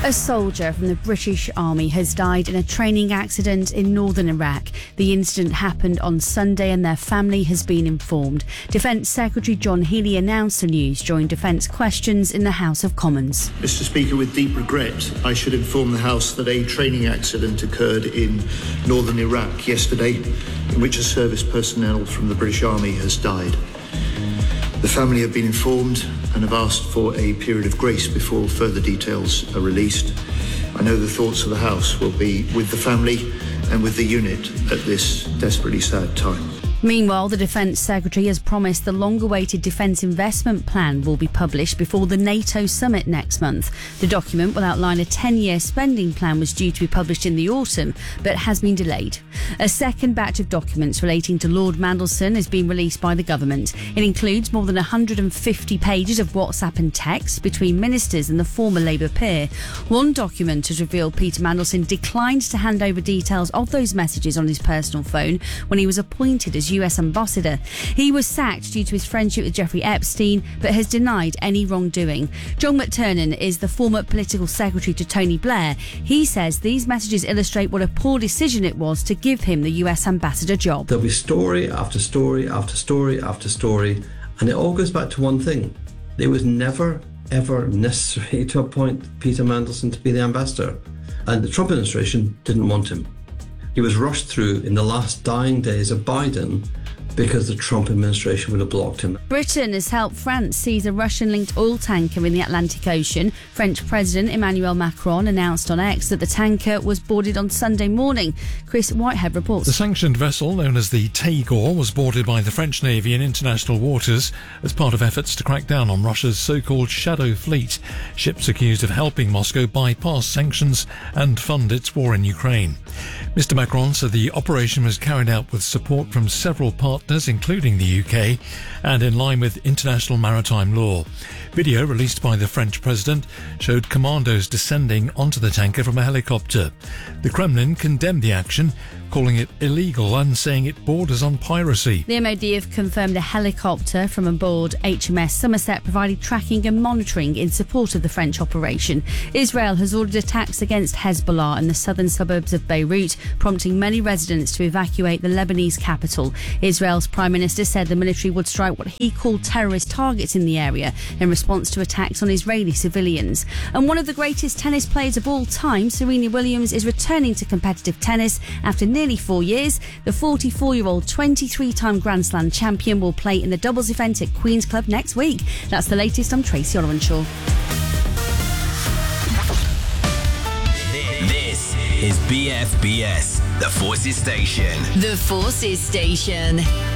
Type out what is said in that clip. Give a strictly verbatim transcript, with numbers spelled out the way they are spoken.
A soldier from the British Army has died in a training accident in northern Iraq. The incident happened on Sunday and their family has been informed. Defence Secretary John Healey announced the news during Defence Questions in the House of Commons. Mister Speaker, with deep regret, I should inform the House that a training accident occurred in northern Iraq yesterday, in which a service personnel from the British Army has died. The family have been informed and have asked for a period of grace before further details are released. I know the thoughts of the House will be with the family and with the unit at this desperately sad time. Meanwhile, the Defence Secretary has promised the long-awaited Defence Investment Plan will be published before the NATO summit next month. The document will outline a ten-year spending plan was due to be published in the autumn, but has been delayed. A second batch of documents relating to Lord Mandelson has been released by the government. It includes more than one hundred fifty pages of WhatsApp and text between ministers and the former Labour peer. One document has revealed Peter Mandelson declined to hand over details of those messages on his personal phone when he was appointed as U S ambassador. He was sacked due to his friendship with Jeffrey Epstein, but has denied any wrongdoing. John McTernan is the former political secretary to Tony Blair. He says these messages illustrate what a poor decision it was to give him the U S ambassador job. There'll be story after story after story after story, and it all goes back to one thing. It was never, ever necessary to appoint Peter Mandelson to be the ambassador, and the Trump administration didn't want him. He was rushed through in the last dying days of Biden because the Trump administration would have blocked him. Britain has helped France seize a Russian-linked oil tanker in the Atlantic Ocean. French President Emmanuel Macron announced on X that the tanker was boarded on Sunday morning. Chris Whitehead reports. The sanctioned vessel, known as the Taygor, was boarded by the French Navy in international waters as part of efforts to crack down on Russia's so-called shadow fleet. Ships accused of helping Moscow bypass sanctions and fund its war in Ukraine. Mister Macron said the operation was carried out with support from several partners, including the U K, and in line with international maritime law. Video released by the French president showed commandos descending onto the tanker from a helicopter. The Kremlin condemned the action, calling it illegal and saying it borders on piracy. The M O D have confirmed a helicopter from aboard H M S Somerset provided tracking and monitoring in support of the French operation. Israel has ordered attacks against Hezbollah in the southern suburbs of Beirut, prompting many residents to evacuate the Lebanese capital. Israel's Prime Minister said the military would strike what he called terrorist targets in the area in response to attacks on Israeli civilians. And one of the greatest tennis players of all time, Serena Williams, is returning to competitive tennis after nearly four years. The forty-four-year-old twenty-three-time Grand Slam champion will play in the doubles event at Queen's Club next week. That's the latest. I'm Tracy Olorenshaw. This is B F B S, the Forces Station. The Forces Station.